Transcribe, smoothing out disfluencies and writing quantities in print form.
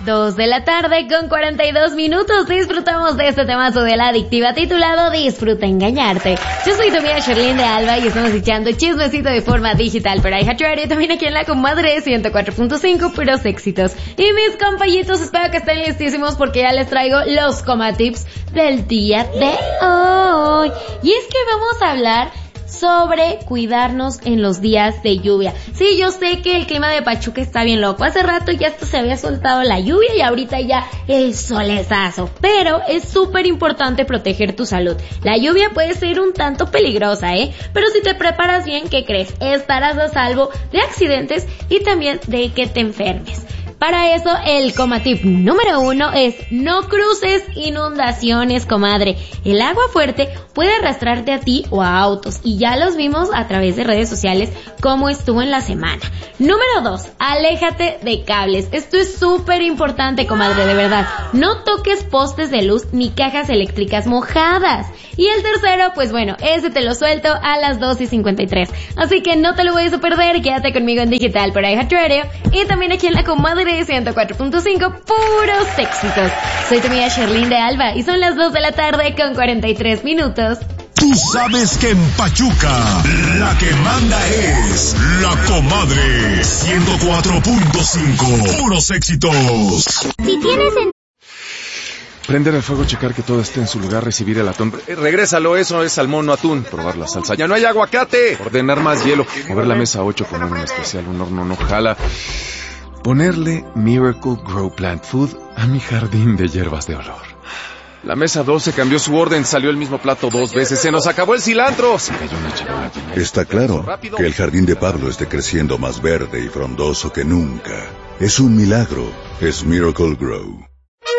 2 de la tarde con 42 minutos. Disfrutamos de este temazo de La Adictiva titulado Disfruta Engañarte. Yo soy tu amiga Sherlyn de Alba y estamos echando chismecito de forma digital para iHeartRadio, también aquí en la comadre 104.5, puros éxitos. Y mis compañitos, espero que estén listísimos porque ya les traigo los comatips del día de hoy. Y es que vamos a hablar sobre cuidarnos en los días de lluvia. Sí, yo sé que el clima de Pachuca está bien loco. Hace rato ya hasta se había soltado la lluvia y ahorita ya el solezazo. Pero es súper importante proteger tu salud. La lluvia puede ser un tanto peligrosa, pero si te preparas bien, ¿qué crees? Estarás a salvo de accidentes y también de que te enfermes. Para eso, el comatip número 1 es no cruces inundaciones, comadre. El agua fuerte puede arrastrarte a ti o a autos y ya los vimos a través de redes sociales cómo estuvo en la semana. Número 2, aléjate de cables. Esto es súper importante, comadre, de verdad. No toques postes de luz ni cajas eléctricas mojadas. Y el tercero, pues bueno, ese te lo suelto a las 2:53. Así que no te lo vayas a perder, quédate conmigo en digital por iHeartRadio y también aquí en la comadre 104.5, puros éxitos. Soy tu amiga Sherlyn de Alba y son las 2 de la tarde con 43 minutos. Tú sabes que en Pachuca la que manda es la comadre 104.5, puros éxitos. Si tienes Prender el fuego, checar que todo esté en su lugar, recibir el atún. Regrésalo, eso es salmón, no atún. Probar la salsa. ¡Ya no hay aguacate! Ordenar más hielo. Mover la mesa 8, poner un especial, un horno no jala. Ponerle Miracle Grow Plant Food a mi jardín de hierbas de olor. La mesa 12 cambió su orden, salió el mismo plato 2 veces. ¡Se nos acabó el cilantro! Se cayó una charola llena. Está claro que el jardín de Pablo esté creciendo más verde y frondoso que nunca. Es un milagro. Es Miracle Grow.